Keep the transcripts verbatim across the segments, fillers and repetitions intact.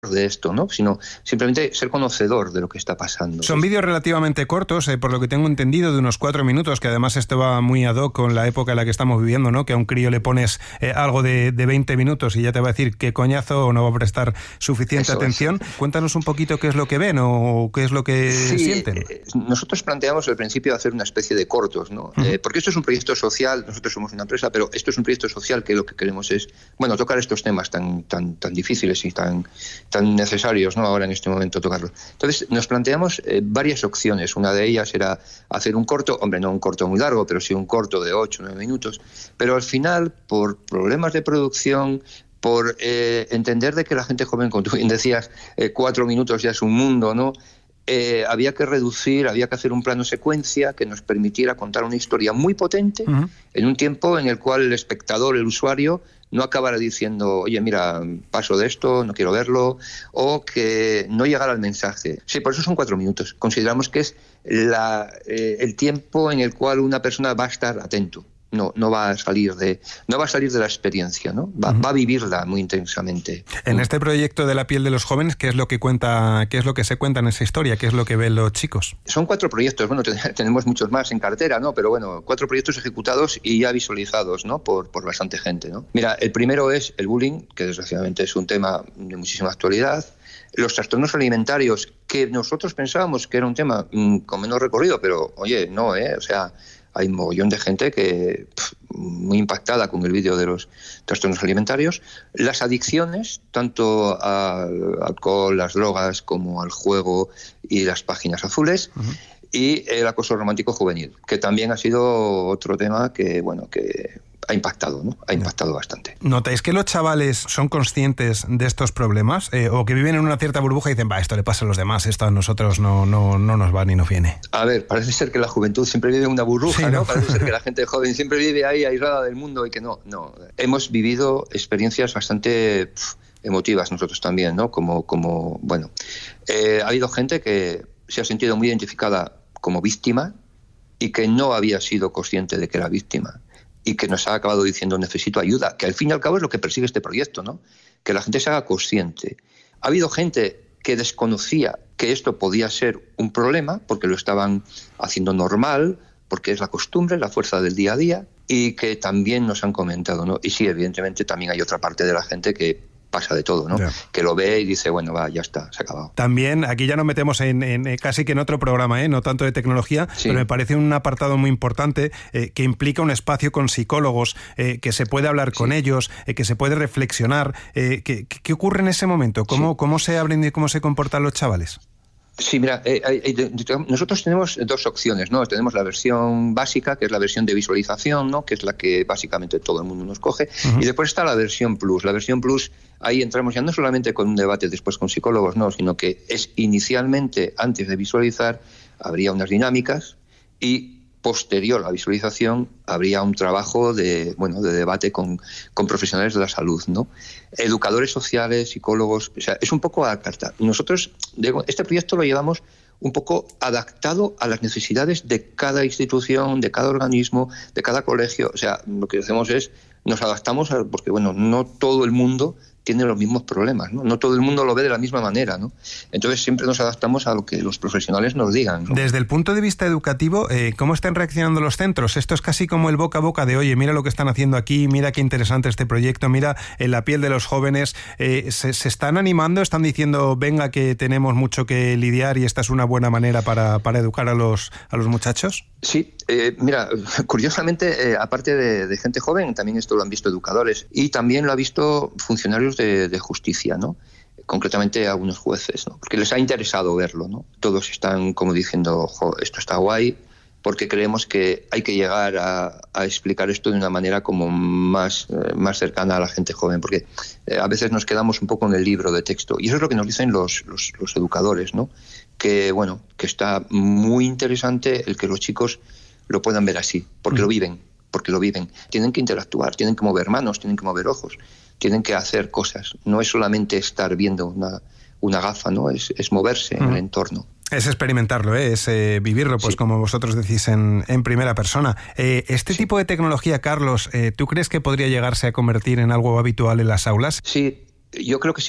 de esto, ¿no? Sino simplemente ser conocedor de lo que está pasando. Son vídeos relativamente cortos, eh, por lo que tengo entendido, de unos cuatro minutos, que además esto va muy ad hoc con la época en la que estamos viviendo, ¿no? Que a un crío le pones eh, algo de, de veinte minutos y ya te va a decir qué coñazo o no va a prestar suficiente Eso atención. Es. Cuéntanos un poquito qué es lo que ven o qué es lo que sí, sienten. Eh, nosotros planteamos al principio hacer una especie de cortos, ¿no? Uh-huh. Eh, porque esto es un proyecto social, nosotros somos una empresa, pero esto es un proyecto social que lo que queremos es, bueno, tocar estos temas tan, tan, tan difíciles y tan, tan necesarios, ¿no? Ahora en este momento tocarlo. Entonces nos planteamos eh, varias opciones. Una de ellas era hacer un corto, hombre, no un corto muy largo, pero sí un corto de ocho o nueve minutos, pero al final, por problemas de producción, por eh, entender de que la gente joven, como tú bien decías, eh, cuatro minutos ya es un mundo, ¿no? Eh, había que reducir, había que hacer un plano secuencia que nos permitiera contar una historia muy potente uh-huh. en un tiempo en el cual el espectador, el usuario, no acabara diciendo, oye, mira, paso de esto, no quiero verlo, o que no llegara el mensaje. Sí, por eso son cuatro minutos. Consideramos que es la, eh, el tiempo en el cual una persona va a estar atento. No, no va a salir de, no va a salir de la experiencia, ¿no? Va, uh-huh. va a vivirla muy intensamente. En este proyecto de la piel de los jóvenes, ¿qué es lo que cuenta, qué es lo que se cuenta en esa historia? ¿Qué es lo que ven los chicos? Son cuatro proyectos, bueno, tenemos muchos más en cartera, ¿no? Pero bueno, cuatro proyectos ejecutados y ya visualizados, ¿no? Por, por bastante gente, ¿no? Mira, el primero es el bullying, que desgraciadamente es un tema de muchísima actualidad. Los trastornos alimentarios, que nosotros pensábamos que era un tema mmm, con menos recorrido, pero oye, no, ¿eh? O sea, hay un mogollón de gente que pff, muy impactada con el vídeo de los trastornos alimentarios. Las adicciones, tanto al alcohol, las drogas, como al juego y las páginas azules. Uh-huh. Y el acoso romántico juvenil, que también ha sido otro tema que, bueno, que ha impactado, ¿no? Ha impactado bastante. ¿Notáis que los chavales son conscientes de estos problemas? Eh, ¿O que viven en una cierta burbuja y dicen, va, esto le pasa a los demás, esto a nosotros no, no, no nos va ni nos viene? A ver, parece ser que la juventud siempre vive en una burbuja, sí, ¿no? ¿no? Parece ser que la gente joven siempre vive ahí aislada del mundo y que no, no. Hemos vivido experiencias bastante pff, emotivas nosotros también, ¿no? Como, como bueno, eh, ha habido gente que se ha sentido muy identificada como víctima y que no había sido consciente de que era víctima y que nos ha acabado diciendo necesito ayuda, que al fin y al cabo es lo que persigue este proyecto, ¿no? Que la gente se haga consciente. Ha habido gente que desconocía que esto podía ser un problema porque lo estaban haciendo normal, porque es la costumbre, la fuerza del día a día, y que también nos han comentado, ¿no? Y sí, evidentemente también hay otra parte de la gente que pasa de todo, ¿no? Yeah. Que lo ve y dice, bueno, va, ya está, se ha acabado. También, aquí ya nos metemos en, en casi que en otro programa, ¿eh? No tanto de tecnología, sí. Pero me parece un apartado muy importante eh, que implica un espacio con psicólogos, eh, que se puede hablar sí. con ellos, eh, que se puede reflexionar. Eh, ¿qué, ¿Qué ocurre en ese momento? ¿Cómo, sí. ¿Cómo se abren y cómo se comportan los chavales? Sí, mira, eh, eh, nosotros tenemos dos opciones, ¿no? Tenemos la versión básica, que es la versión de visualización, ¿no? Que es la que básicamente todo el mundo nos coge, uh-huh. y después está la versión plus. La versión plus, ahí entramos ya no solamente con un debate después con psicólogos, no, sino que es inicialmente, antes de visualizar, habría unas dinámicas y posterior a la visualización habría un trabajo de, bueno, de debate con, con profesionales de la salud, ¿no? Educadores sociales, psicólogos, o sea, es un poco a la carta. Nosotros, este proyecto lo llevamos un poco adaptado a las necesidades de cada institución, de cada organismo, de cada colegio. O sea, lo que hacemos es, nos adaptamos a, porque, bueno, no todo el mundo tiene los mismos problemas, ¿no? No todo el mundo lo ve de la misma manera, ¿no? Entonces siempre nos adaptamos a lo que los profesionales nos digan, ¿no? Desde el punto de vista educativo, eh, ¿cómo están reaccionando los centros? Esto es casi como el boca a boca de, oye, mira lo que están haciendo aquí, mira qué interesante este proyecto, mira en la piel de los jóvenes. Eh, ¿se, ¿Se están animando? ¿Están diciendo, venga, que tenemos mucho que lidiar y esta es una buena manera para, para educar a los, a los muchachos? Sí, eh, mira, curiosamente, eh, aparte de, de gente joven, también esto lo han visto educadores y también lo han visto funcionarios de, de justicia, ¿no? Concretamente algunos jueces, ¿no? Porque les ha interesado verlo, ¿no? Todos están como diciendo, jo, esto está guay, porque creemos que hay que llegar a, a explicar esto de una manera como más, eh, más cercana a la gente joven, porque eh, a veces nos quedamos un poco en el libro de texto, y eso es lo que nos dicen los, los, los educadores, ¿no? Que, bueno, que está muy interesante el que los chicos lo puedan ver así, porque mm. lo viven, porque lo viven. Tienen que interactuar, tienen que mover manos, tienen que mover ojos, tienen que hacer cosas. No es solamente estar viendo una, una gafa, ¿no? Es, es moverse mm. en el entorno. Es experimentarlo, ¿eh? Es eh, vivirlo, pues sí. Como vosotros decís en, en primera persona. Eh, este sí. tipo de tecnología, Carlos, eh, ¿tú crees que podría llegarse a convertir en algo habitual en las aulas? Sí, yo creo que sí.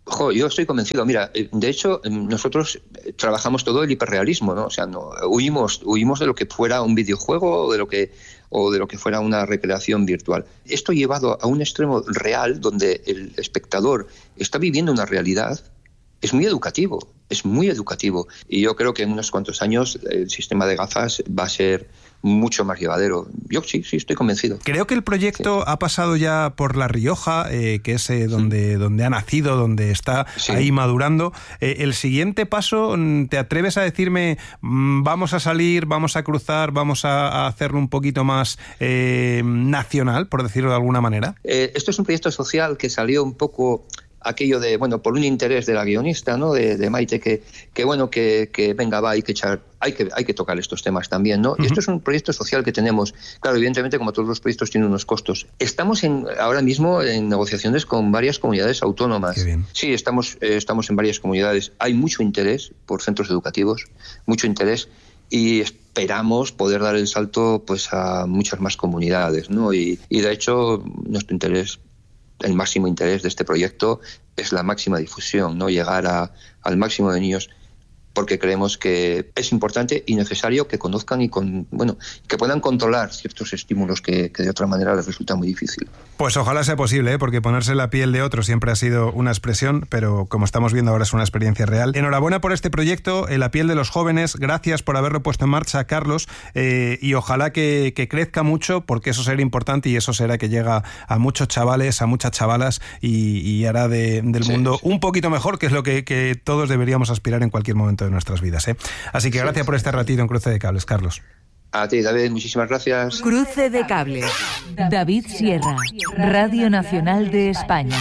Jo, yo estoy convencido. Mira, de hecho, nosotros trabajamos todo el hiperrealismo, ¿no? O sea, no huimos, huimos de lo que fuera un videojuego o de lo que o de lo que fuera una recreación virtual. Esto llevado a un extremo real, donde el espectador está viviendo una realidad, es muy educativo, es muy educativo. Y yo creo que en unos cuantos años el sistema de gafas va a ser mucho más llevadero. Yo sí, sí, estoy convencido. Creo que el proyecto sí. ha pasado ya por La Rioja, eh, que es eh, donde, sí. donde ha nacido, donde está sí. ahí madurando. Eh, el siguiente paso, ¿te atreves a decirme, vamos a salir, vamos a cruzar, vamos a, a hacerlo un poquito más eh, nacional, por decirlo de alguna manera? Eh, esto es un proyecto social que salió un poco... aquello de, bueno, por un interés de la guionista, ¿no? De, de Maite, que, que bueno, que, que venga, va, hay que echar, hay que, hay que tocar estos temas también, ¿no? Uh-huh. Y esto es un proyecto social que tenemos. Claro, evidentemente, como todos los proyectos, tienen unos costos. Estamos en, ahora mismo en negociaciones con varias comunidades autónomas. Qué bien. Sí, estamos, eh, estamos en varias comunidades. Hay mucho interés por centros educativos, mucho interés, y esperamos poder dar el salto, pues, a muchas más comunidades, ¿no? Y, y de hecho, nuestro interés, el máximo interés de este proyecto es la máxima difusión, ¿no? Llegar a, al máximo de niños, porque creemos que es importante y necesario que conozcan y con, bueno, que puedan controlar ciertos estímulos que, que de otra manera les resulta muy difícil. Pues ojalá sea posible, ¿eh? Porque ponerse la piel de otro siempre ha sido una expresión, pero como estamos viendo ahora es una experiencia real. Enhorabuena por este proyecto, en la piel de los jóvenes. Gracias por haberlo puesto en marcha, Carlos, eh, y ojalá que, que crezca mucho, porque eso será importante y eso será que llega a muchos chavales, a muchas chavalas y, y hará de, del sí, mundo sí. un poquito mejor, que es lo que, que todos deberíamos aspirar en cualquier momento de nuestras vidas, ¿eh? Así que gracias sí, por este ratito en Cruce de Cables, Carlos. A ti, David, muchísimas gracias. Cruce de Cables. David Sierra, Radio Nacional de España.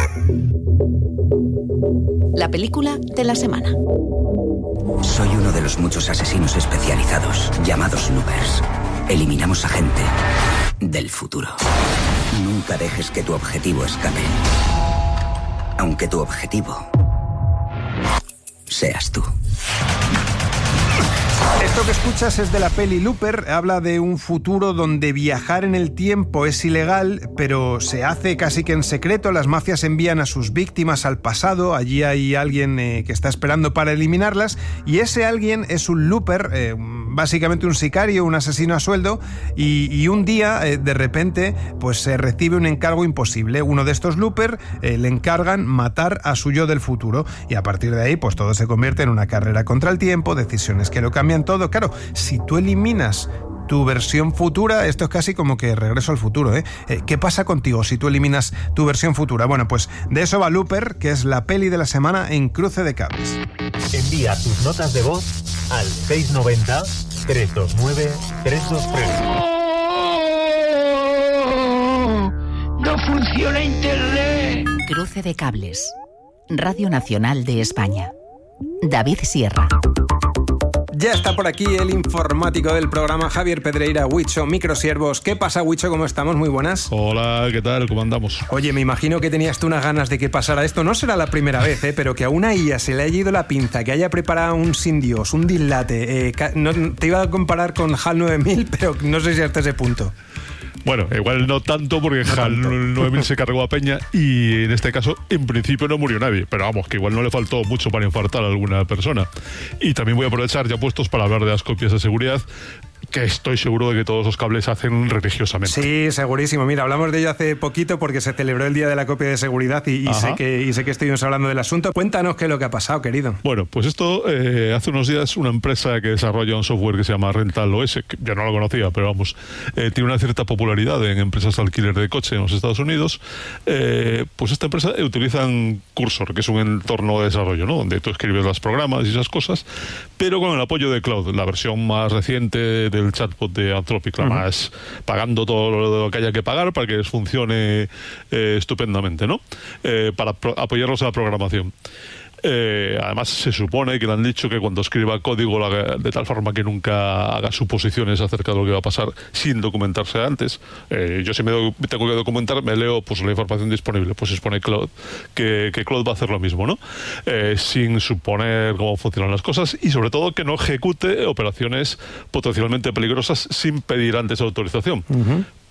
La película de la semana. Soy uno de los muchos asesinos especializados, llamados loopers. Eliminamos a gente del futuro. Nunca dejes que tu objetivo escape. Aunque tu objetivo seas tú. Esto que escuchas es de la peli Looper. Habla de un futuro donde viajar en el tiempo es ilegal, pero se hace casi que en secreto. Las mafias envían a sus víctimas al pasado. Allí hay alguien eh, que está esperando para eliminarlas, y ese alguien es un Looper, eh, básicamente un sicario, un asesino a sueldo, y, y un día, eh, de repente, pues se recibe un encargo imposible. Uno de estos Looper eh, le encargan matar a su yo del futuro, y a partir de ahí, pues todo se convierte en una carrera contra el tiempo, decisiones que lo cambian todo. Claro, si tú eliminas tu versión futura, esto es casi como que Regreso al Futuro, ¿eh? ¿Qué pasa contigo si tú eliminas tu versión futura? Bueno, pues de eso va Looper, que es la peli de la semana en Cruce de Cables. Envía tus notas de voz al seis nueve cero, tres dos nueve, tres dos tres. ¡No funciona Internet! Cruce de Cables. Radio Nacional de España. David Sierra. Ya está por aquí el informático del programa, Javier Pedreira, Huicho, Microsiervos. ¿Qué pasa, Huicho? ¿Cómo estamos? Muy buenas. Hola, ¿qué tal? ¿Cómo andamos? Oye, me imagino que tenías tú unas ganas de que pasara esto. No será la primera vez, ¿eh? Pero que a una I A se le haya ido la pinza, que haya preparado un sin Dios, un dislate. Eh, no, te iba a comparar con HAL nueve mil, pero no sé si hasta ese punto. Bueno, igual no tanto, porque no HAL nueve mil se cargó a Peña y en este caso, en principio, no murió nadie. Pero vamos, que igual no le faltó mucho para infartar a alguna persona. Y también voy a aprovechar ya puestos para hablar de las copias de seguridad, que estoy seguro de que todos los cables hacen religiosamente. Sí, segurísimo. Mira, hablamos de ello hace poquito porque se celebró el Día de la Copia de Seguridad y, y, sé, que, y sé que estuvimos hablando del asunto. Cuéntanos qué es lo que ha pasado, querido. Bueno, pues esto, eh, hace unos días una empresa que desarrolla un software que se llama Rental O S, que yo no lo conocía, pero vamos, eh, tiene una cierta popularidad en empresas de alquiler de coche en los Estados Unidos. Eh, pues esta empresa utiliza un Cursor, que es un entorno de desarrollo, ¿no? Donde tú escribes los programas y esas cosas, pero con el apoyo de Cloud, la versión más reciente del chatbot de Anthropic, la uh-huh. más pagando todo lo que haya que pagar para que les funcione eh, estupendamente, ¿no? Eh, para pro- apoyarlos a la programación. Eh, además se supone que le han dicho que cuando escriba código lo haga de tal forma que nunca haga suposiciones acerca de lo que va a pasar sin documentarse antes. Eh, yo si me do- tengo que documentar me leo pues la información disponible, pues se supone Cloud que, que Cloud va a hacer lo mismo, ¿no? Eh, sin suponer cómo funcionan las cosas y sobre todo que no ejecute operaciones potencialmente peligrosas sin pedir antes autorización. Uh-huh.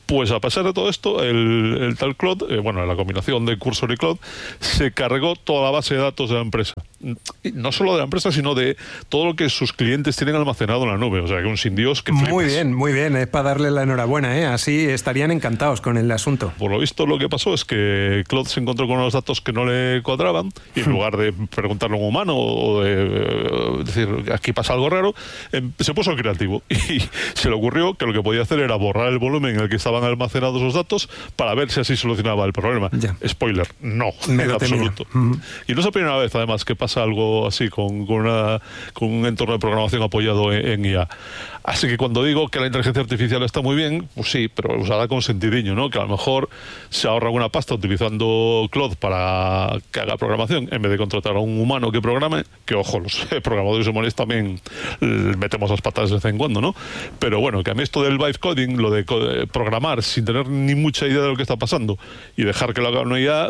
Pues a pesar de todo esto, el, el tal Claude, eh, bueno, la combinación de Cursor y Claude, se cargó toda la base de datos de la empresa. Y no solo de la empresa, sino de todo lo que sus clientes tienen almacenado en la nube. O sea, que un sin Dios que flipas. Muy bien, muy bien. Es para darle la enhorabuena, ¿eh? Así estarían encantados con el asunto. Por lo visto, lo que pasó es que Claude se encontró con unos datos que no le cuadraban y en lugar de preguntarle a un humano o de eh, decir, aquí pasa algo raro, eh, se puso creativo y se le ocurrió que lo que podía hacer era borrar el volumen en el que estaban almacenados los datos para ver si así solucionaba el problema. Ya. Spoiler, no, Me en absoluto. Uh-huh. Y no es la primera vez, además, que pasa algo así con, con, una, con un entorno de programación apoyado en, en I A. Así que cuando digo que la inteligencia artificial está muy bien, pues sí, pero usada con sentidiño, ¿no? Que a lo mejor se ahorra alguna pasta utilizando Claude para que haga programación en vez de contratar a un humano que programe, que ojo, los programadores humanos también metemos las patas de vez en cuando, ¿no? Pero bueno, que a mí esto del vibe coding, lo de programar sin tener ni mucha idea de lo que está pasando y dejar que lo haga una I A,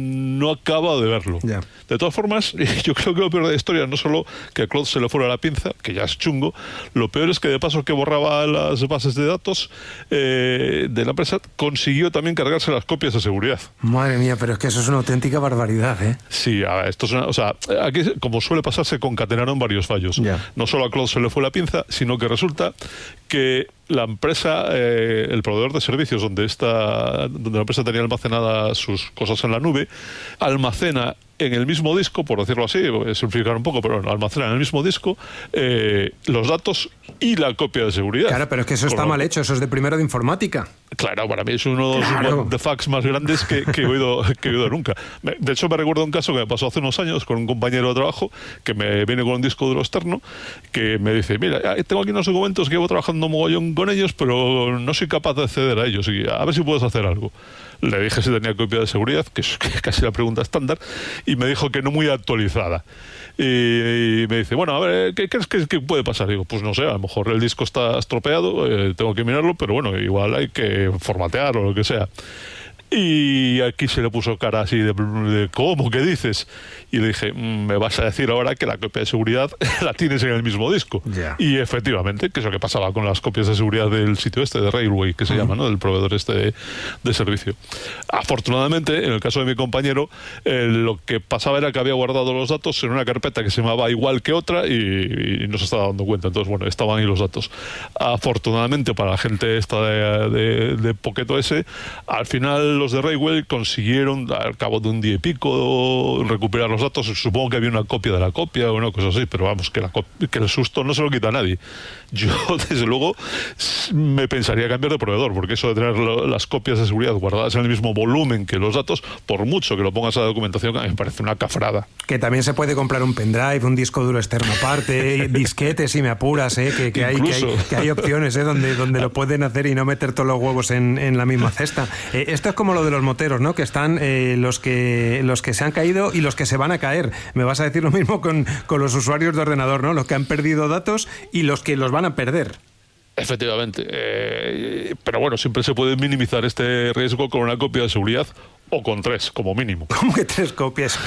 no acabo de verlo. Yeah. De todas formas, yo creo que lo peor de la historia no solo que a Claude se le fuera la pinza, que ya es chungo, lo peor es que de paso que borraba las bases de datos eh, de la empresa, consiguió también cargarse las copias de seguridad. Madre mía, pero es que eso es una auténtica barbaridad, ¿eh? Sí, a ver, esto es una, o sea, aquí, como suele pasar, se concatenaron varios fallos. Yeah. No solo a Claude se le fue la pinza, sino que resulta que la empresa, eh, el proveedor de servicios donde, esta, donde la empresa tenía almacenadas sus cosas en la nube, almacena en el mismo disco, por decirlo así, voy a simplificar un poco, pero almacena en el mismo disco eh, los datos y la copia de seguridad. Claro, pero es que eso está mal hecho, eso es de primero de informática. Claro, para mí es uno de los claro. what the fucks más grandes que, que, he oído, que he oído nunca. De hecho, me recuerdo un caso que me pasó hace unos años con un compañero de trabajo que me viene con un disco duro externo que me dice, mira, tengo aquí unos documentos que llevo trabajando mogollón con ellos, pero no soy capaz de acceder a ellos y a ver si puedes hacer algo. Le dije si tenía copia de seguridad, que es casi la pregunta estándar, y me dijo que no muy actualizada. Y, y me dice, bueno, a ver, ¿qué crees que, que puede pasar? Digo, pues no sé, a lo mejor el disco está estropeado, eh, tengo que mirarlo, pero bueno, igual hay que formatearlo o lo que sea. Y aquí se le puso cara así de, de ¿cómo? ¿Qué dices? Y le dije, me vas a decir ahora que la copia de seguridad la tienes en el mismo disco. Yeah. Y efectivamente, que es lo que pasaba con las copias de seguridad del sitio este de Railway, que se uh-huh. llama, ¿no? Del proveedor este de, de servicio. Afortunadamente, en el caso de mi compañero, eh, lo que pasaba era que había guardado los datos en una carpeta que se llamaba igual que otra y, y no se estaba dando cuenta. Entonces, bueno, estaban ahí los datos. Afortunadamente, para la gente esta de, de, de Pocket O S, al final los de Railway consiguieron, al cabo de un día y pico, recuperar los datos. Supongo que había una copia de la copia o una cosa así, pero vamos, que, la, que el susto no se lo quita a nadie. Yo, desde luego, me pensaría cambiar de proveedor, porque eso de tener lo, las copias de seguridad guardadas en el mismo volumen que los datos, por mucho que lo pongas a la documentación, a mí me parece una cafrada. Que también se puede comprar un pendrive, un disco duro externo aparte, disquetes si me apuras, ¿eh? que, que, hay, que, hay, que hay opciones ¿eh? donde, donde lo pueden hacer y no meter todos los huevos en, en la misma cesta. Eh, esto es como lo de los moteros, ¿no? Que están eh, los que los que se han caído y los que se van a caer. Me vas a decir lo mismo con, con los usuarios de ordenador, ¿no? Los que han perdido datos y los que los van a perder. Efectivamente. Eh, pero bueno, siempre se puede minimizar este riesgo con una copia de seguridad o con tres, como mínimo. ¿Cómo que tres copias?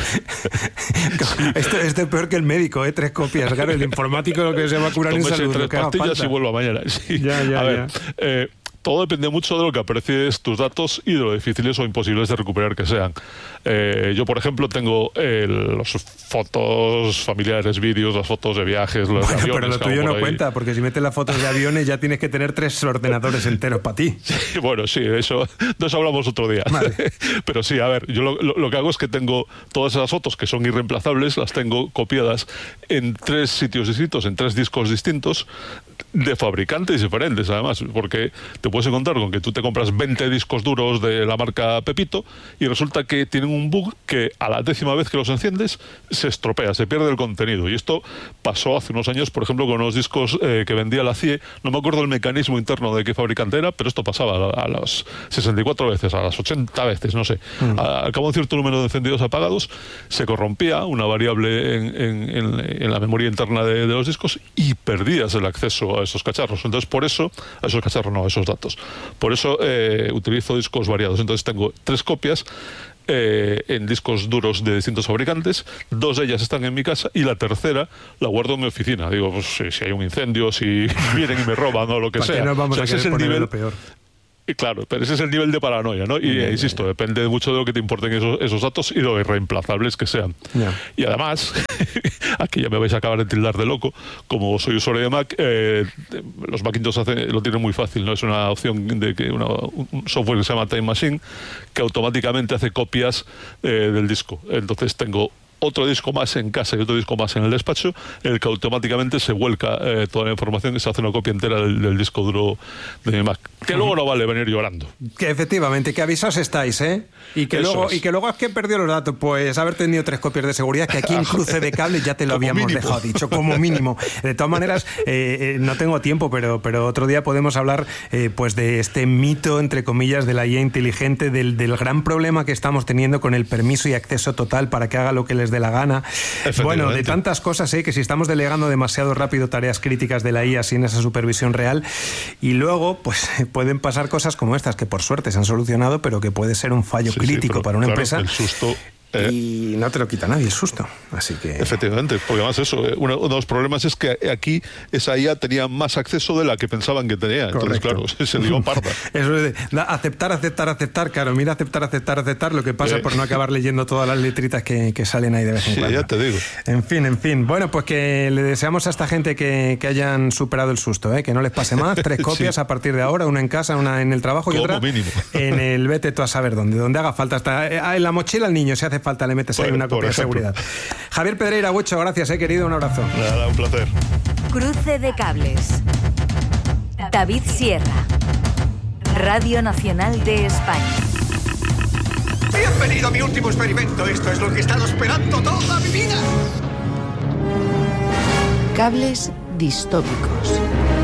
esto, esto es peor que el médico, ¿eh? Tres copias. Claro, el informático lo que se va a curar en salud. Tres pastillas y vuelva mañana. Sí. Ya, ya, a ver, ya. Eh, todo depende mucho de lo que aprecies tus datos y de lo difíciles o imposibles de recuperar que sean. Eh, yo, por ejemplo, tengo eh, las fotos familiares, vídeos, las fotos de viajes, los bueno, aviones. Pero lo tuyo no cuenta, porque si metes las fotos de aviones ya tienes que tener tres ordenadores enteros para ti. Sí, bueno, sí, eso, de eso hablamos otro día. Vale. Pero sí, a ver, yo lo, lo, lo que hago es que tengo todas esas fotos que son irreemplazables, las tengo copiadas en tres sitios distintos, en tres discos distintos, de fabricantes diferentes, además, porque te puedes encontrar con que tú te compras veinte discos duros de la marca Pepito y resulta que tienen un bug que a la décima vez que los enciendes se estropea, se pierde el contenido. Y esto pasó hace unos años, por ejemplo, con unos discos eh, que vendía la C I E. No me acuerdo el mecanismo interno de qué fabricante era, pero esto pasaba a, a las sesenta y cuatro veces, a las ochenta veces, no sé. Mm. A, al cabo de un cierto número de encendidos apagados, se corrompía una variable en, en, en, en la memoria interna de, de los discos y perdías el acceso a esos cacharros. Entonces, por eso, a esos cacharros no, a esos datos. Por eso eh, utilizo discos variados. Entonces, tengo tres copias eh, en discos duros de distintos fabricantes. Dos de ellas están en mi casa y la tercera la guardo en mi oficina. Digo, pues si, si hay un incendio, si vienen y me roban o lo que sea. ¿Para qué nos vamos o sea, a ese es el poner nivel lo peor? Claro, pero ese es el nivel de paranoia, ¿no? Y eh, insisto, depende mucho de lo que te importen esos, esos datos y de lo irreemplazables que sean. Yeah. Y además, aquí ya me vais a acabar de tildar de loco, como soy usuario de Mac, eh, los Macintosh hace, lo tienen muy fácil, ¿no? Es una opción de que una, un software que se llama Time Machine que automáticamente hace copias eh, del disco. Entonces tengo otro disco más en casa y otro disco más en el despacho, en el que automáticamente se vuelca eh, toda la información y se hace una copia entera del, del disco duro de mi Mac. Que luego no vale venir llorando. Que efectivamente, que avisaos estáis, ¿eh? Y que, luego, es. y que luego es que he perdido los datos. Pues haber tenido tres copias de seguridad, que aquí en Cruce de Cables ya te lo habíamos mínimo. dejado dicho, como mínimo. De todas maneras, eh, eh, no tengo tiempo, pero, pero otro día podemos hablar eh, pues de este mito, entre comillas, de la I A inteligente, del, del gran problema que estamos teniendo con el permiso y acceso total para que haga lo que les de la gana. Bueno, de tantas cosas, ¿eh? Que si estamos delegando demasiado rápido tareas críticas de la I A sin esa supervisión real, y luego pues pueden pasar cosas como estas que por suerte se han solucionado, pero que puede ser un fallo sí, crítico sí, para una claro, empresa. El susto Eh, y no te lo quita nadie el susto, así que... Efectivamente, porque además eso, uno, uno de los problemas es que aquí esa I A tenía más acceso de la que pensaban que tenía. Entonces, Correcto. claro, se dio parda. Eso es de aceptar, aceptar, aceptar, claro, mira, aceptar, aceptar, aceptar, lo que pasa eh. por no acabar leyendo todas las letritas que, que salen ahí de vez en cuando. Sí, ya te digo. En fin, en fin. Bueno, pues que le deseamos a esta gente que, que hayan superado el susto, ¿eh? Que no les pase más. Tres copias sí. a partir de ahora, una en casa, una en el trabajo y Como otra mínimo. en el vete tú a saber dónde, donde haga falta. Hasta en la mochila al niño, si hace falta, le metes ahí una copia de seguridad. Javier Pedreira, Huecho, gracias, eh, querido, un abrazo. Nada, un placer. Cruce de Cables. David Sierra, Radio Nacional de España. Bienvenido a mi último experimento. Esto es lo que he estado esperando toda mi vida. Cables distópicos.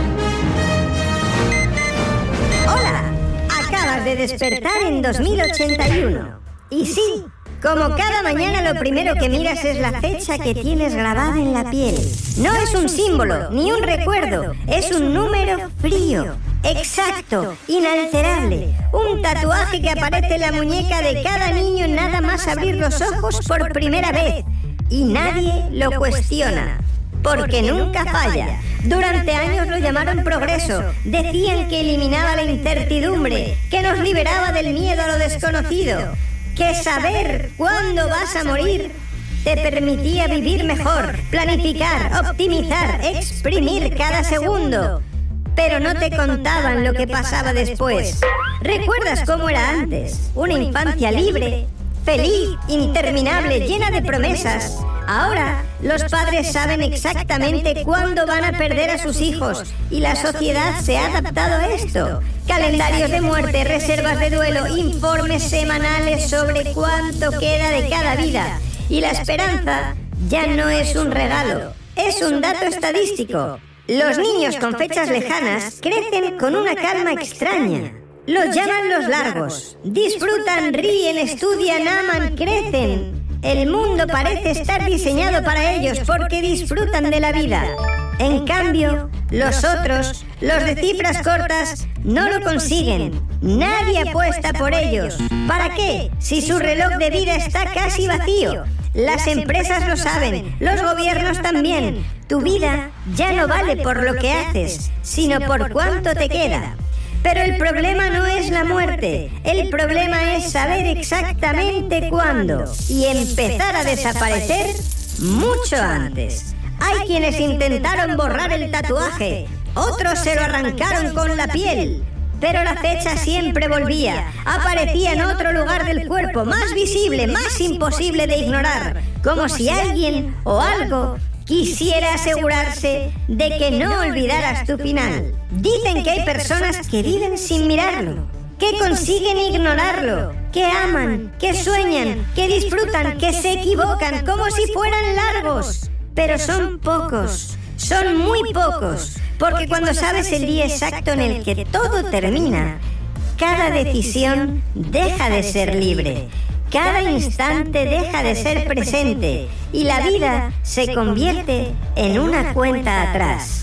Hola, acabas de despertar en dos mil ochenta y uno. Y sí, como cada mañana lo primero que miras es la fecha que tienes grabada en la piel. No es un símbolo, ni un recuerdo, es un número frío, exacto, inalterable. Un tatuaje que aparece en la muñeca de cada niño nada más abrir los ojos por primera vez. Y nadie lo cuestiona, porque nunca falla. Durante años lo llamaron progreso. Decían que eliminaba la incertidumbre, que nos liberaba del miedo a lo desconocido, que saber cuándo vas a morir te permitía vivir mejor, planificar, optimizar, exprimir cada segundo. Pero no te contaban lo que pasaba después. ¿Recuerdas cómo era antes? Una infancia libre, feliz, interminable, llena de promesas. Ahora, los padres saben exactamente cuándo van a perder a sus hijos y la sociedad se ha adaptado a esto. Calendarios de muerte, reservas de duelo, informes semanales sobre cuánto queda de cada vida. Y la esperanza ya no es un regalo, es un dato estadístico. Los niños con fechas lejanas crecen con una calma extraña. Los llaman los largos. Disfrutan, ríen, estudian, aman, crecen. El mundo parece estar diseñado para ellos porque disfrutan de la vida. En cambio, los otros, los de cifras cortas, no lo consiguen. Nadie apuesta por ellos. ¿Para qué? Si su reloj de vida está casi vacío. Las empresas lo saben, los gobiernos también. Tu vida ya no vale por lo que haces, sino por cuánto te queda. Pero el problema no es la muerte, el problema es saber exactamente cuándo y empezar a desaparecer mucho antes. Hay quienes intentaron borrar el tatuaje, otros se lo arrancaron con la piel, pero la fecha siempre volvía, aparecía en otro lugar del cuerpo, más visible, más imposible de ignorar, como si alguien o algo quisiera asegurarse de que no olvidaras tu final. Dicen que hay personas que viven sin mirarlo, que consiguen ignorarlo, que aman, que sueñan, que disfrutan, que se equivocan como si fueran largos. Pero son pocos, son muy pocos, porque cuando sabes el día exacto en el que todo termina, cada decisión deja de ser libre. Cada instante deja de ser presente y la vida se convierte en una cuenta atrás.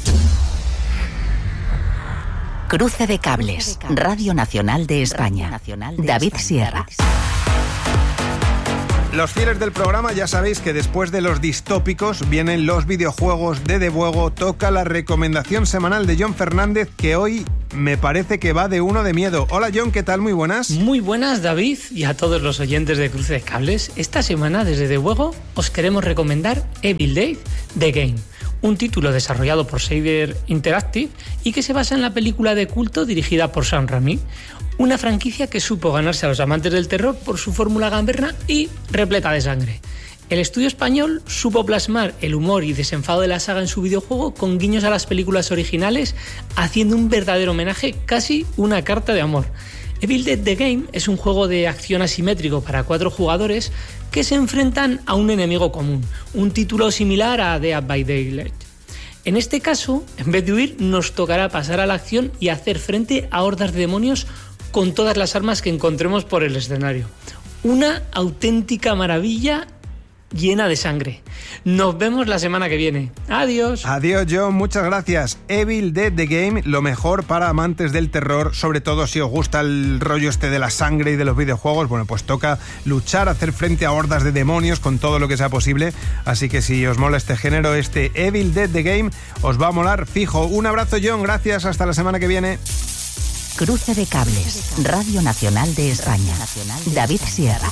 Cruce de Cables, Radio Nacional de España. David Sierra. Los fieles del programa ya sabéis que después de los distópicos vienen los videojuegos de Debuego. Toca la recomendación semanal de John Fernández, que hoy me parece que va de uno de miedo. Hola John, ¿qué tal? Muy buenas. Muy buenas, David, y a todos los oyentes de Cruce de Cables. Esta semana desde Debuego os queremos recomendar Evil Dead The Game, un título desarrollado por Saber Interactive y que se basa en la película de culto dirigida por Sam Raimi. Una franquicia que supo ganarse a los amantes del terror por su fórmula gamberra y repleta de sangre. El estudio español supo plasmar el humor y desenfado de la saga en su videojuego con guiños a las películas originales, haciendo un verdadero homenaje, casi una carta de amor. Evil Dead The Game es un juego de acción asimétrico para cuatro jugadores que se enfrentan a un enemigo común, un título similar a Dead by Daylight. En este caso, en vez de huir, nos tocará pasar a la acción y hacer frente a hordas de demonios con todas las armas que encontremos por el escenario. Una auténtica maravilla llena de sangre. Nos vemos la semana que viene. Adiós. Adiós, John. Muchas gracias. Evil Dead The Game, lo mejor para amantes del terror, sobre todo si os gusta el rollo este de la sangre y de los videojuegos. Bueno, pues toca luchar, hacer frente a hordas de demonios con todo lo que sea posible. Así que si os mola este género, este Evil Dead The Game os va a molar fijo. Un abrazo, John. Gracias. Hasta la semana que viene. Cruce de Cables, Radio Nacional de España. David Sierra.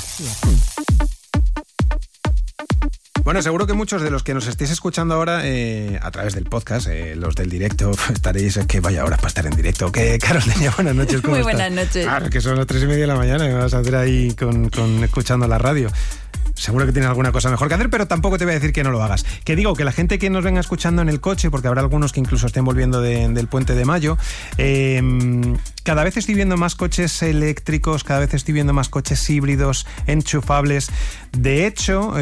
Bueno, seguro que muchos de los que nos estéis escuchando ahora eh, a través del podcast, eh, los del directo, estaréis, que vaya horas para estar en directo. ¿Qué, Carolina? Buenas noches. ¿Cómo Muy estás? buenas noches. Claro, que son las tres y media de la mañana y me vas a hacer ahí con, con escuchando la radio. Seguro que tienes alguna cosa mejor que hacer, pero tampoco te voy a decir que no lo hagas. Que digo, que la gente que nos venga escuchando en el coche, porque habrá algunos que incluso estén volviendo de, del Puente de Mayo, eh, cada vez estoy viendo más coches eléctricos, cada vez estoy viendo más coches híbridos, enchufables. De hecho,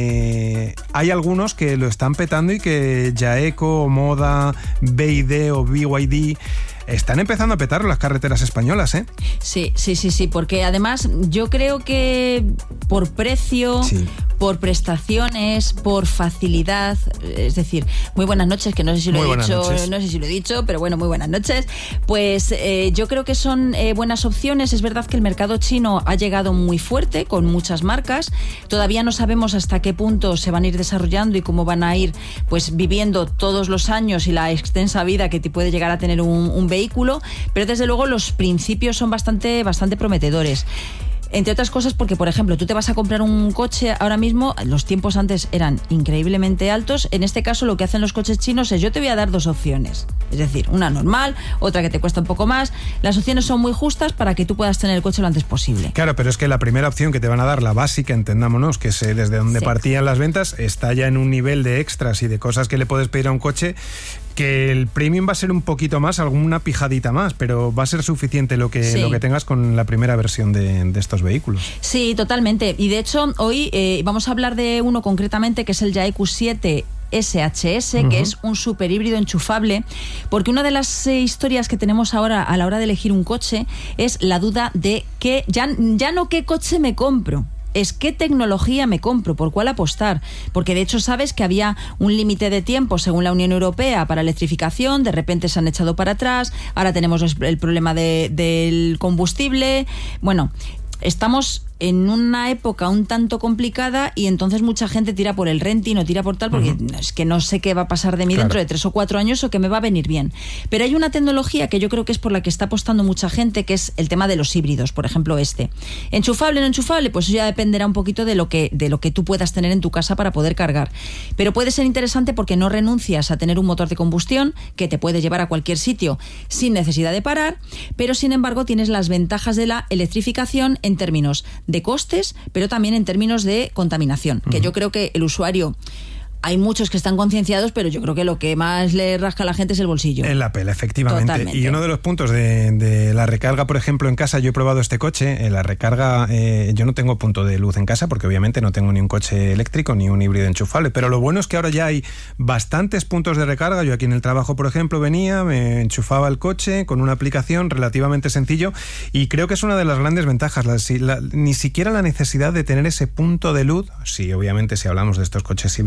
eh, hay algunos que lo están petando y que Jaeco, Moda, B Y D o B Y D están empezando a petar las carreteras españolas, ¿eh? Sí, sí, sí, sí, porque además yo creo que por precio, sí, por prestaciones, por facilidad, es decir, muy buenas noches, que no sé si lo muy he dicho, noches. no sé si lo he dicho, pero bueno, muy buenas noches. Pues eh, yo creo que son eh, buenas opciones. Es verdad que el mercado chino ha llegado muy fuerte con muchas marcas. Todavía no sabemos hasta qué punto se van a ir desarrollando y cómo van a ir pues viviendo todos los años y la extensa vida que te puede llegar a tener un, un vehículo, pero desde luego los principios son bastante, bastante prometedores. Entre otras cosas porque, por ejemplo, tú te vas a comprar un coche ahora mismo, los tiempos antes eran increíblemente altos. En este caso lo que hacen los coches chinos es: yo te voy a dar dos opciones, es decir, una normal, otra que te cuesta un poco más. Las opciones son muy justas para que tú puedas tener el coche lo antes posible. Claro, pero es que la primera opción que te van a dar, la básica, entendámonos, que es desde donde sí. partían las ventas, está ya en un nivel de extras y de cosas que le puedes pedir a un coche, que el premium va a ser un poquito más, alguna pijadita más, pero va a ser suficiente lo que, sí. lo que tengas con la primera versión de, de estos vehículos. Sí, totalmente. Y de hecho, hoy eh, vamos a hablar de uno concretamente, que es el Jaeku siete S H S, uh-huh. que es un super híbrido enchufable, porque una de las eh, historias que tenemos ahora a la hora de elegir un coche es la duda de que ya, ya no qué coche me compro, es qué tecnología me compro, por cuál apostar, porque de hecho sabes que había un límite de tiempo según la Unión Europea para electrificación, de repente se han echado para atrás, ahora tenemos el problema de, del combustible. Bueno, estamos en una época un tanto complicada y entonces mucha gente tira por el renting o tira por tal porque uh-huh. es que no sé qué va a pasar de mí claro. dentro de tres o cuatro años o que me va a venir bien. Pero hay una tecnología que yo creo que es por la que está apostando mucha gente, que es el tema de los híbridos, por ejemplo este. Enchufable o no enchufable, pues eso ya dependerá un poquito de lo que, de lo que tú puedas tener en tu casa para poder cargar. Pero puede ser interesante porque no renuncias a tener un motor de combustión que te puede llevar a cualquier sitio sin necesidad de parar, pero sin embargo tienes las ventajas de la electrificación en términos de costes, pero también en términos de contaminación, que uh-huh. yo creo que el usuario, hay muchos que están concienciados, pero yo creo que lo que más le rasca a la gente es el bolsillo. En la pela, efectivamente. Totalmente. Y uno de los puntos de, de la recarga, por ejemplo, en casa, yo he probado este coche, en la recarga, eh, yo no tengo punto de luz en casa, porque obviamente no tengo ni un coche eléctrico ni un híbrido enchufable, pero lo bueno es que ahora ya hay bastantes puntos de recarga. Yo aquí en el trabajo, por ejemplo, venía, me enchufaba el coche con una aplicación relativamente sencillo, y creo que es una de las grandes ventajas, la, la, ni siquiera la necesidad de tener ese punto de luz, sí, obviamente si hablamos de estos coches híbridos enchufables,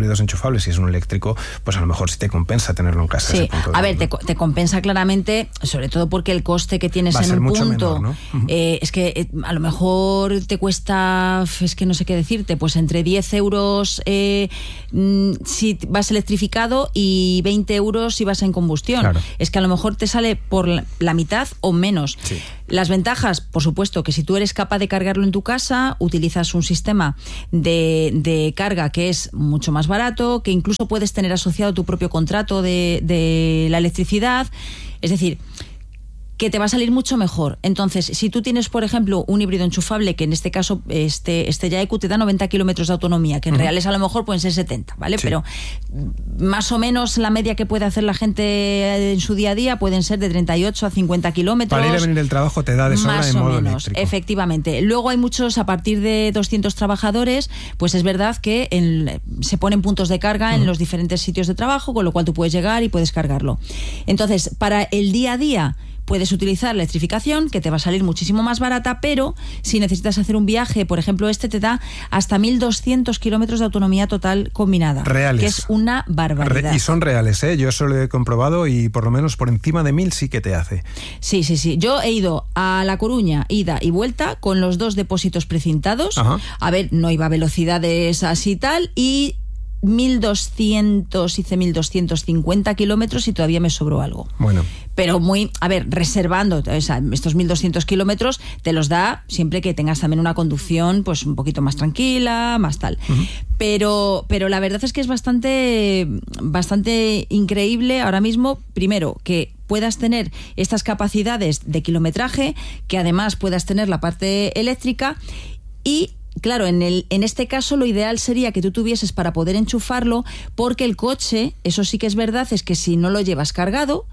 enchufable, si es un eléctrico, pues a lo mejor sí te compensa tenerlo en casa. Sí, a ver, te, te compensa claramente, sobre todo porque el coste que tienes en un punto, menor, ¿no? uh-huh. eh, es que eh, a lo mejor te cuesta, es que no sé qué decirte, pues entre diez euros eh, si vas electrificado y veinte euros si vas en combustión. Claro. Es que a lo mejor te sale por la, la mitad o menos. Sí. Las ventajas, por supuesto, que si tú eres capaz de cargarlo en tu casa, utilizas un sistema de, de carga que es mucho más barato, que incluso puedes tener asociado tu propio contrato de, de la electricidad. Es decir, que te va a salir mucho mejor. Entonces, si tú tienes, por ejemplo, un híbrido enchufable, que en este caso este, este Yaeku te da noventa kilómetros de autonomía, que en uh-huh. reales a lo mejor pueden ser setenta, ¿vale? Sí. Pero más o menos la media que puede hacer la gente en su día a día pueden ser de treinta y ocho a cincuenta kilómetros. Para ir a venir del trabajo te da de sobra en modo menos, eléctrico. Efectivamente. Luego hay muchos, a partir de doscientos trabajadores, pues es verdad que en, se ponen puntos de carga uh-huh. en los diferentes sitios de trabajo, con lo cual tú puedes llegar y puedes cargarlo. Entonces, para el día a día, puedes utilizar la electrificación, que te va a salir muchísimo más barata, pero si necesitas hacer un viaje, por ejemplo, este te da hasta mil doscientos kilómetros de autonomía total combinada. Reales. Que es una barbaridad. Re- y son reales, ¿eh? Yo eso lo he comprobado y por lo menos por encima de mil sí que te hace. Sí, sí, sí. Yo he ido a La Coruña, ida y vuelta, con los dos depósitos precintados. Ajá. A ver, no iba a velocidades así y tal, y mil doscientos, hice mil doscientos cincuenta kilómetros y todavía me sobró algo. Bueno. Pero muy, a ver, reservando, o sea, estos mil doscientos kilómetros te los da siempre que tengas también una conducción pues un poquito más tranquila, más tal. Uh-huh. Pero, pero la verdad es que es bastante, bastante increíble ahora mismo, primero, que puedas tener estas capacidades de kilometraje, que además puedas tener la parte eléctrica y claro, en, el, en este caso lo ideal sería que tú tuvieses para poder enchufarlo, porque el coche, eso sí que es verdad, es que si no lo llevas cargado,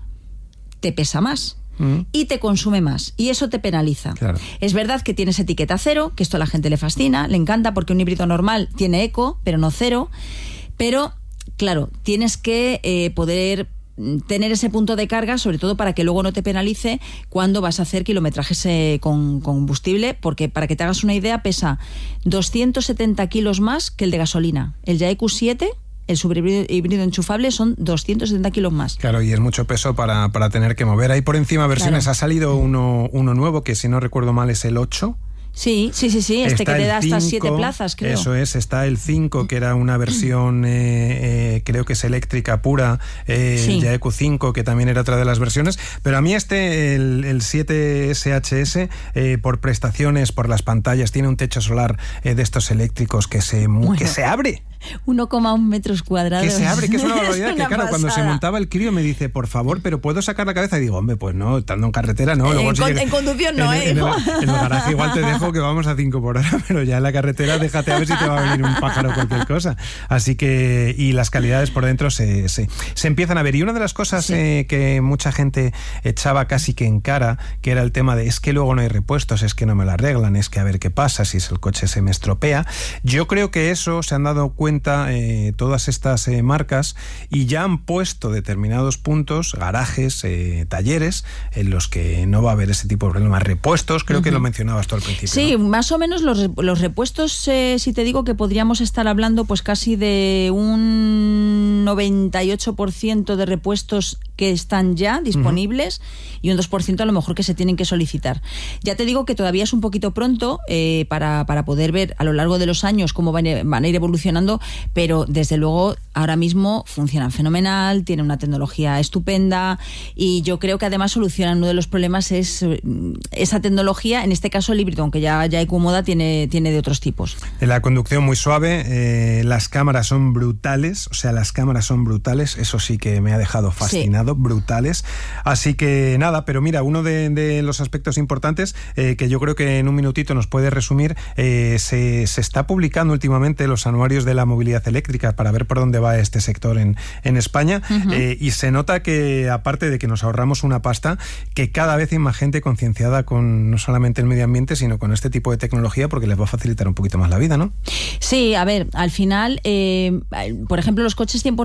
te pesa más. Mm. Y te consume más, y eso te penaliza. Claro. Es verdad que tienes etiqueta cero, que esto a la gente le fascina, le encanta, porque un híbrido normal tiene eco, pero no cero. Pero, claro, tienes que eh, poder tener ese punto de carga, sobre todo para que luego no te penalice cuando vas a hacer kilometrajes eh, con combustible, porque para que te hagas una idea, pesa doscientos setenta kilos más que el de gasolina. El Yaeku siete, el subhíbrido híbrido enchufable, son doscientos setenta kilos más. Claro, y es mucho peso para, para tener que mover. Ahí por encima versiones, claro. Ha salido uno, uno nuevo, que si no recuerdo mal es el ocho. Sí, sí, sí, sí, este está que te da hasta siete plazas, creo. Eso es, está el cinco, que era una versión, eh, eh, creo que es eléctrica pura, eh, sí. El Yaeku cinco, que también era otra de las versiones, pero a mí este, el, el siete S H S, eh, por prestaciones, por las pantallas, tiene un techo solar eh, de estos eléctricos que se, bueno. que se abre. uno coma uno metros cuadrados. Que se abre, que es una barbaridad. Es una que claro, pasada. Cuando se montaba el crío me dice, por favor, pero ¿puedo sacar la cabeza? Y digo, hombre, pues no, estando en carretera no. Eh, Luego en, si con, llega, en conducción no, en, ¿eh? En el, en el garaje igual te dejo que vamos a cinco por hora, pero ya en la carretera déjate a ver si te va a venir un pájaro o cualquier cosa. Así que, y las calidades por dentro se, se, se empiezan a ver. Y una de las cosas sí. eh, que mucha gente echaba casi que en cara, que era el tema de, es que luego no hay repuestos, es que no me lo arreglan, es que a ver qué pasa si el coche se me estropea. Yo creo que eso se han dado cuenta eh, todas estas eh, marcas, y ya han puesto determinados puntos, garajes, eh, talleres, en los que no va a haber ese tipo de problemas. Repuestos, creo uh-huh. que lo mencionabas tú al principio. Sí, ¿no? Más o menos los, los repuestos, eh, si te digo que podríamos estar hablando pues casi de un noventa y ocho por ciento de repuestos que están ya disponibles uh-huh. y un dos por ciento a lo mejor que se tienen que solicitar. Ya te digo que todavía es un poquito pronto eh, para, para poder ver a lo largo de los años cómo van a, van a ir evolucionando, pero desde luego ahora mismo funcionan fenomenal, tienen una tecnología estupenda, y yo creo que además solucionan uno de los problemas, es esa tecnología, en este caso el híbrido, aunque ya Yaeku Moda tiene, tiene de otros tipos. La conducción muy suave, eh, las cámaras son brutales, o sea, las cámaras son brutales, eso sí que me ha dejado fascinado, sí. brutales. Así que nada, pero mira, uno de, de los aspectos importantes eh, que yo creo que en un minutito nos puede resumir, eh, se, se está publicando últimamente los anuarios de la movilidad eléctrica para ver por dónde va este sector en, en España, uh-huh. eh, y se nota que, aparte de que nos ahorramos una pasta, que cada vez hay más gente concienciada con no solamente el medio ambiente, sino con este tipo de tecnología, porque les va a facilitar un poquito más la vida, ¿no? Sí, a ver, al final, eh, por ejemplo, los coches cien por ciento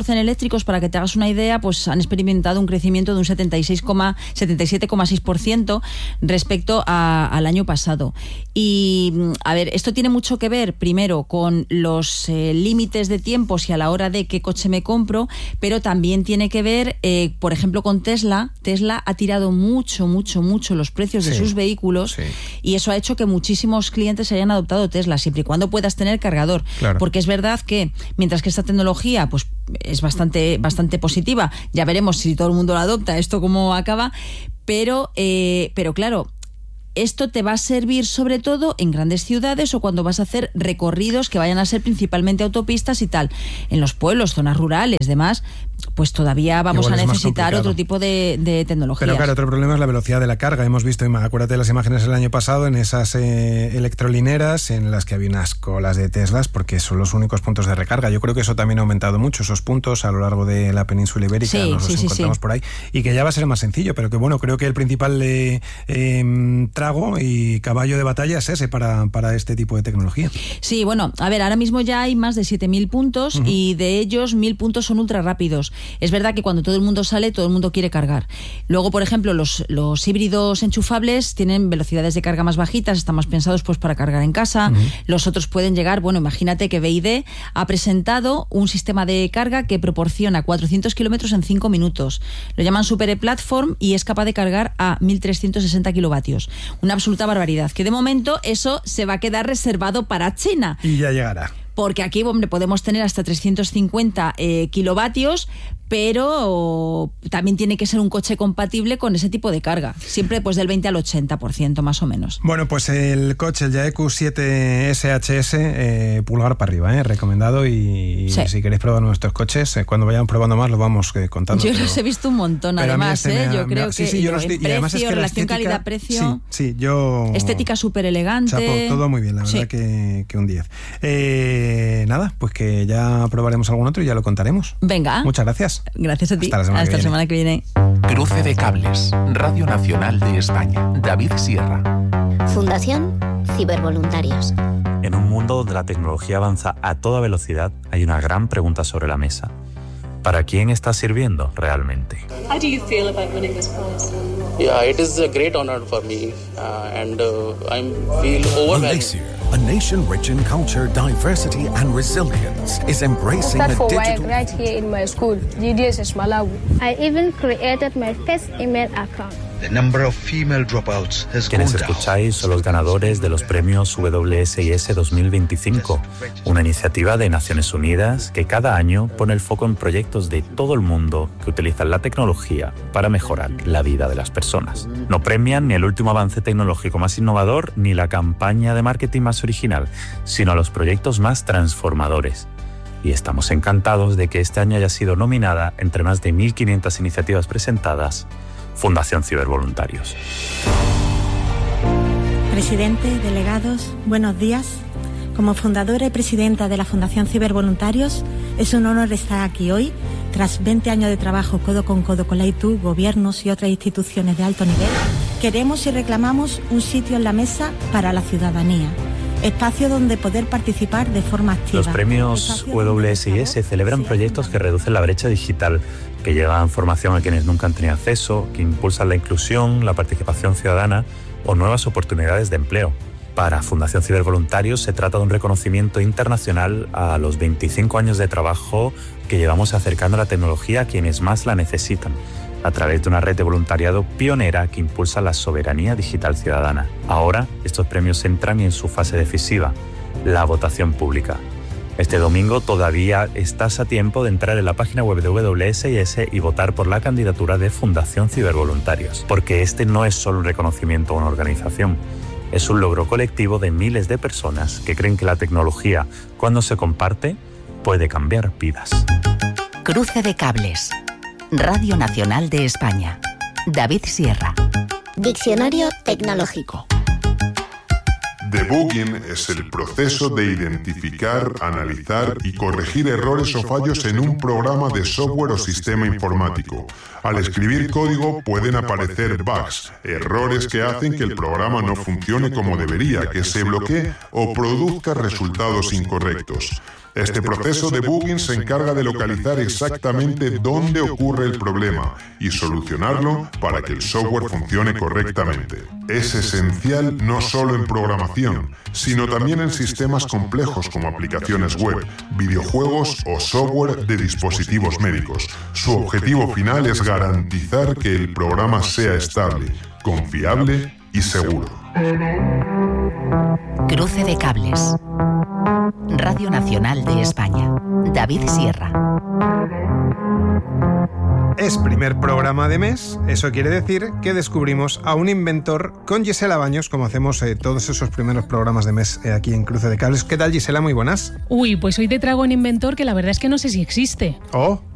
cien eléctricos, para que te hagas una idea, pues han experimentado un crecimiento de un setenta y siete coma seis por ciento respecto a, al año pasado. Y, a ver, esto tiene mucho que ver, primero, con los eh, límites de tiempos y a la hora de qué coche me compro, pero también tiene que ver, eh, por ejemplo, con Tesla. Tesla ha tirado mucho, mucho, mucho los precios sí, de sus vehículos sí. y eso ha hecho que muchísimos clientes hayan adoptado Tesla, siempre y cuando puedas tener cargador. Claro. Porque es verdad que, mientras que esta tecnología pues es bastante, bastante positiva, ya veremos si todo el mundo la adopta, esto cómo acaba, pero, eh, pero claro, esto te va a servir sobre todo en grandes ciudades o cuando vas a hacer recorridos que vayan a ser principalmente autopistas y tal. En los pueblos, zonas rurales, demás, pues todavía vamos a necesitar otro tipo de, de tecnologías. Pero claro, otro problema es la velocidad de la carga. Hemos visto, acuérdate de las imágenes del año pasado, en esas eh, electrolineras en las que había unas colas de Teslas porque son los únicos puntos de recarga. Yo creo que eso también ha aumentado mucho, esos puntos a lo largo de la península ibérica. Sí, nos sí, los sí, encontramos sí. por ahí. Y que ya va a ser más sencillo, pero que bueno, creo que el principal eh, eh, trago y caballo de batalla es ese para, para este tipo de tecnología. Sí, bueno, a ver, ahora mismo ya hay más de siete mil puntos uh-huh. y de ellos mil puntos son ultra rápidos. Es verdad que cuando todo el mundo sale, todo el mundo quiere cargar. Luego, por ejemplo, los, los híbridos enchufables tienen velocidades de carga más bajitas, están más pensados pues para cargar en casa. Uh-huh. Los otros pueden llegar, bueno, imagínate que B Y D ha presentado un sistema de carga que proporciona cuatrocientos kilómetros en cinco minutos. Lo llaman Super E-Platform y es capaz de cargar a mil trescientos sesenta kilovatios. Una absoluta barbaridad, que de momento eso se va a quedar reservado para China. Y ya llegará. Porque aquí, hombre, podemos tener hasta trescientos cincuenta eh, kilovatios, pero también tiene que ser un coche compatible con ese tipo de carga. Siempre pues del veinte al ochenta por ciento más o menos. Bueno, pues el coche, el Jaeku siete S H S, eh, pulgar para arriba, eh, recomendado. Y, sí. y si queréis probar nuestros coches, eh, cuando vayamos probando más, lo vamos eh, contando. Yo pero, los he visto un montón, además, este eh, yo creo sí, que sí, yo los, precio, y además es que relación calidad-precio, sí, sí, yo... estética súper elegante. Chapo, todo muy bien, la verdad sí. que, que un diez. Eh, nada, pues que ya probaremos algún otro y ya lo contaremos. Venga. Muchas gracias. Gracias a ti. Hasta la semana, Hasta que, la viene. semana que viene. Cruce de cables. Radio Nacional de España. David Sierra. Fundación Cibervoluntarios. En un mundo donde la tecnología avanza a toda velocidad, hay una gran pregunta sobre la mesa. ¿Para quién está sirviendo realmente? How do you feel about winning this prize? Yeah, it is a great honor for me, uh, and uh, I feel overwhelmed. Malaysia, a nation rich in culture, diversity, and resilience, is embracing the digital. That's for right here in my school, G D S S Malawi. I even created my first email account. The number of female dropouts has Quienes gone down. escucháis son los ganadores de los premios W S I S dos mil veinticinco, una iniciativa de Naciones Unidas que cada año pone el foco en proyectos de todo el mundo que utilizan la tecnología para mejorar la vida de las personas. No premian ni el último avance tecnológico más innovador ni la campaña de marketing más original, sino a los proyectos más transformadores. Y estamos encantados de que este año haya sido nominada entre más de mil quinientas iniciativas presentadas Fundación Cibervoluntarios. Presidente, delegados, buenos días. Como fundadora y presidenta de la Fundación Cibervoluntarios, es un honor estar aquí hoy, tras veinte años de trabajo codo con codo con la I T U, gobiernos y otras instituciones de alto nivel. Queremos y reclamamos un sitio en la mesa para la ciudadanía, espacio donde poder participar de forma activa. Los premios W S I S celebran proyectos que reducen la brecha digital, que llevan formación a quienes nunca han tenido acceso, que impulsan la inclusión, la participación ciudadana o nuevas oportunidades de empleo. Para Fundación Cibervoluntarios se trata de un reconocimiento internacional a los veinticinco años de trabajo que llevamos acercando la tecnología a quienes más la necesitan, a través de una red de voluntariado pionera que impulsa la soberanía digital ciudadana. Ahora, estos premios entran en su fase decisiva, la votación pública. Este domingo todavía estás a tiempo de entrar en la página web de W S I S y votar por la candidatura de Fundación Cibervoluntarios, porque este no es solo un reconocimiento a una organización, es un logro colectivo de miles de personas que creen que la tecnología, cuando se comparte, puede cambiar vidas. Cruce de cables. Radio Nacional de España. David Sierra. Diccionario tecnológico. Debugging es el proceso de identificar, analizar y corregir errores o fallos en un programa de software o sistema informático. Al escribir código pueden aparecer bugs, errores que hacen que el programa no funcione como debería, que se bloquee o produzca resultados incorrectos. Este proceso de debugging se encarga de localizar exactamente dónde ocurre el problema y solucionarlo para que el software funcione correctamente. Es esencial no solo en programación, sino también en sistemas complejos como aplicaciones web, videojuegos o software de dispositivos médicos. Su objetivo final es garantizar que el programa sea estable, confiable y seguro. Cruce de cables. Radio Nacional de España. David Sierra. Es primer programa de mes, eso quiere decir que descubrimos a un inventor con Gisela Baños, como hacemos eh, todos esos primeros programas de mes eh, aquí en Cruce de Cables. ¿Qué tal, Gisela? Muy buenas. Uy, pues hoy te traigo un inventor que la verdad es que no sé si existe. Oh.